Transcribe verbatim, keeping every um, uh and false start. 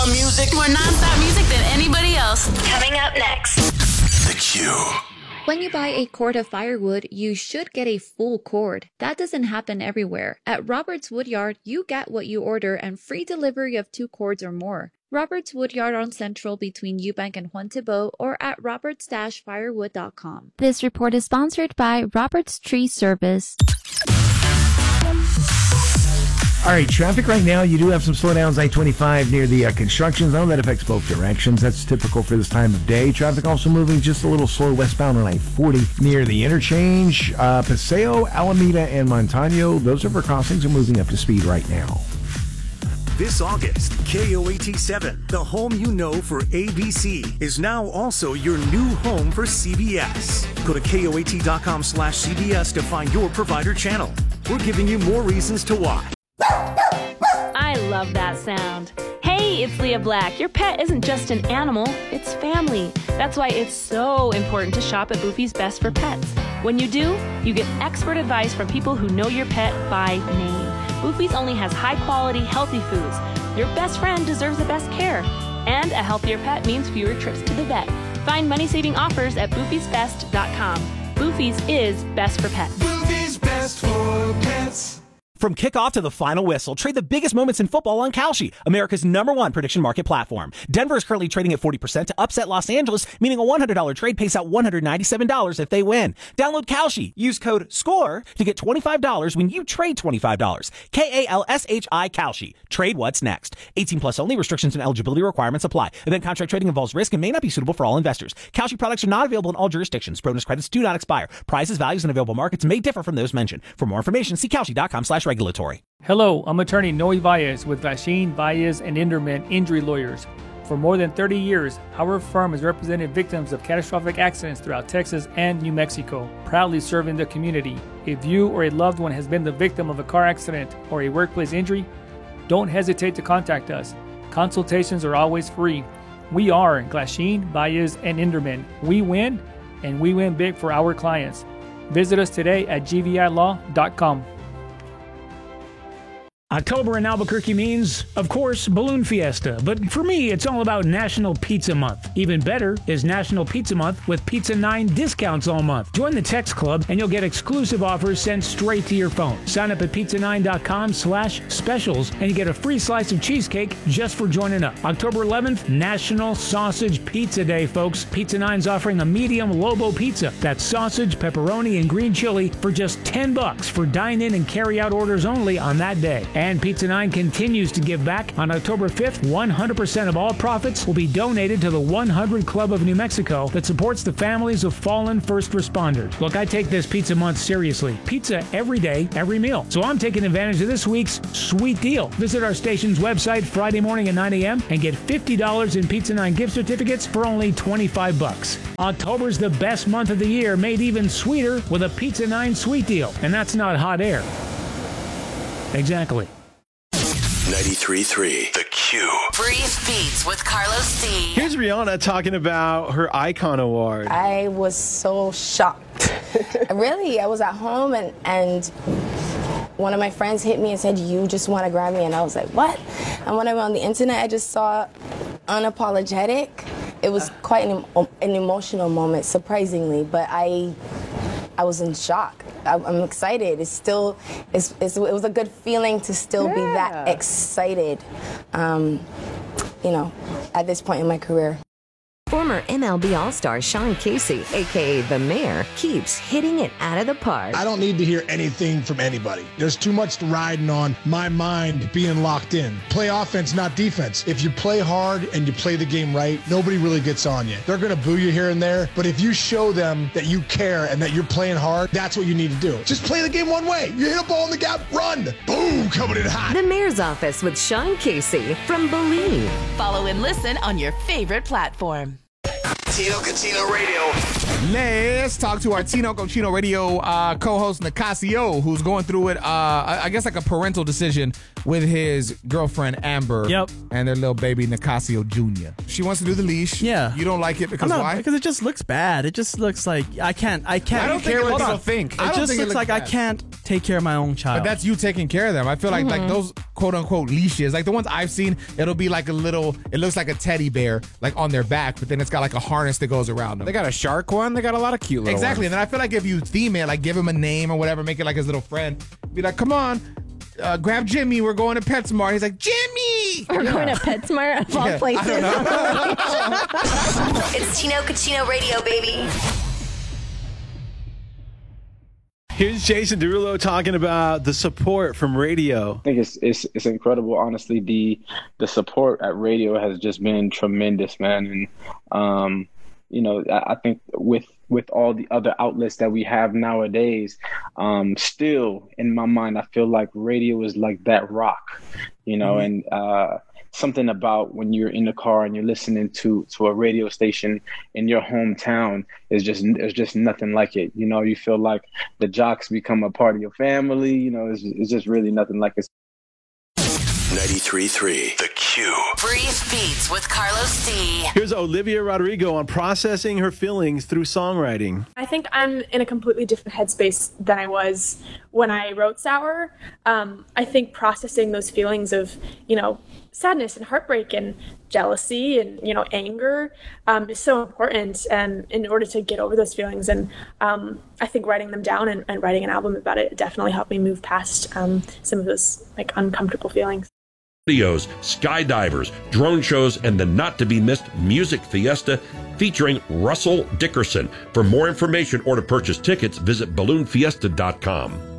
music. More non-stop music than anybody else. Coming up next. The Q. When you buy a cord of firewood, you should get a full cord. That doesn't happen everywhere. At Roberts Woodyard, you get what you order and free delivery of two cords or more. Roberts Woodyard on Central between Eubank and Juan Thibault or at roberts dash firewood dot com. This report is sponsored by Roberts Tree Service. All right, traffic right now, you do have some slowdowns, I twenty-five near the uh, construction zone. That affects both directions. That's typical for this time of day. Traffic also moving just a little slow westbound on I forty near the interchange. Uh, Paseo, Alameda, and Montano, those river crossings are moving up to speed right now. This August, K O A T seven, the home you know for A B C, is now also your new home for C B S. Go to K O A T dot com slash C B S to find your provider channel. We're giving you more reasons to watch. I love that sound. Hey, it's Leah Black. Your pet isn't just an animal, it's family. That's why it's so important to shop at Boofy's Best for Pets. When you do, you get expert advice from people who know your pet by name. Boofy's only has high-quality, healthy foods. Your best friend deserves the best care. And a healthier pet means fewer trips to the vet. Find money-saving offers at boofys best dot com. Boofy's is best for pets. Boofy's Best for Pets. From kickoff to the final whistle, trade the biggest moments in football on Kalshi, America's number one prediction market platform. Denver is currently trading at forty percent to upset Los Angeles, meaning a one hundred dollars trade pays out one hundred ninety-seven dollars if they win. Download Kalshi. Use code SCORE to get twenty-five dollars when you trade twenty-five dollars. K A L S H I Kalshi. Trade what's next. eighteen plus only. Restrictions and eligibility requirements apply. Event contract trading involves risk and may not be suitable for all investors. Kalshi products are not available in all jurisdictions. Bonus credits do not expire. Prices, values, and available markets may differ from those mentioned. For more information, see Kalshi dot com slash regulatory. Hello, I'm attorney Noe Valles with Glasheen, Valles, and Inderman Injury Lawyers. For more than thirty years, our firm has represented victims of catastrophic accidents throughout Texas and New Mexico, proudly serving the community. If you or a loved one has been the victim of a car accident or a workplace injury, don't hesitate to contact us. Consultations are always free. We are Glasheen, Valles, and Inderman. We win, and we win big for our clients. Visit us today at G V I law dot com. October in Albuquerque means, of course, Balloon Fiesta. But for me, it's all about National Pizza Month. Even better is National Pizza Month with Pizza nine discounts all month. Join the Text Club and you'll get exclusive offers sent straight to your phone. Sign up at pizza nine dot com slash specials and you get a free slice of cheesecake just for joining up. October eleventh, National Sausage Pizza Day, folks. Pizza nine's offering a medium Lobo pizza. That's sausage, pepperoni, and green chili for just ten bucks for dine-in and carry-out orders only on that day. And Pizza nine continues to give back. On October fifth, one hundred percent of all profits will be donated to the one hundred Club of New Mexico that supports the families of fallen first responders. Look, I take this Pizza Month seriously. Pizza every day, every meal. So I'm taking advantage of this week's sweet deal. Visit our station's website Friday morning at nine a.m. and get fifty dollars in Pizza nine gift certificates for only twenty-five bucks. October's the best month of the year, made even sweeter with a Pizza nine sweet deal. And that's not hot air. Exactly. ninety-three point three The Q. Breathe Beats with Carlos D. Here's Rihanna talking about her Icon Award. I was so shocked. Really, I was at home and, and one of my friends hit me and said, "You just won a Grammy." And I was like, "What?" And when I went on the internet, I just saw Unapologetic. It was quite an, an emotional moment, surprisingly, but I I was in shock. I'm excited. It's still, it's, it's, it was a good feeling to still yeah. be that excited, um, you know, at this point in my career. Former M L B All-Star Sean Casey, a k a. The Mayor, keeps hitting it out of the park. I don't need to hear anything from anybody. There's too much riding on my mind being locked in. Play offense, not defense. If you play hard and you play the game right, nobody really gets on you. They're going to boo you here and there, but if you show them that you care and that you're playing hard, that's what you need to do. Just play the game one way. You hit a ball in the gap, run. Boom, coming in hot. The Mayor's Office with Sean Casey from Believe. Follow and listen on your favorite platform. Tino Cochino Radio. Let's talk to our Tino Cochino Radio uh, co-host Nicasio, who's going through it, uh, I guess like a parental decision with his girlfriend Amber. Yep. And their little baby Nicasio Junior She wants to do the leash. Yeah. You don't like it because not, why? Because it just looks bad. It just looks like I can't. I can't. I don't care what people think. It I don't just think looks it like bad. I can't take care of my own child. But that's you taking care of them. I feel like mm-hmm. like those quote unquote leashes. Like the ones I've seen, it'll be like a little, it looks like a teddy bear, like on their back, but then it's got like a harness that goes around them. They got a shark one. They got a lot of cute little Exactly. ones. And then I feel like if you theme it, like give him a name or whatever, make it like his little friend, be like, come on, uh, grab Jimmy. We're going to PetSmart. He's like, Jimmy. We're yeah. going to PetSmart of all yeah, places. I don't know. It's Tino Cucino Radio, baby. Here's Jason Derulo talking about the support from radio. I think it's it's it's incredible. Honestly, the the support at radio has just been tremendous, man. And um, you know, I, I think with with all the other outlets that we have nowadays, um, still in my mind, I feel like radio is like that rock, you know, mm-hmm. and uh, something about when you're in the car and you're listening to to a radio station in your hometown is just there's just nothing like it. You know, you feel like the jocks become a part of your family. You know, it's, it's just really nothing like it. ninety-three point three The Q. Brief Beats with Carlos D. Here's Olivia Rodrigo on processing her feelings through songwriting. I think I'm in a completely different headspace than I was when I wrote Sour. Um, I think processing those feelings of, you know, sadness and heartbreak and jealousy and, you know, anger um, is so important, and in order to get over those feelings. And um, I think writing them down and, and writing an album about it definitely helped me move past um, some of those like uncomfortable feelings. Videos, skydivers, drone shows, and the not-to-be-missed Music Fiesta featuring Russell Dickerson. For more information or to purchase tickets, visit balloon fiesta dot com.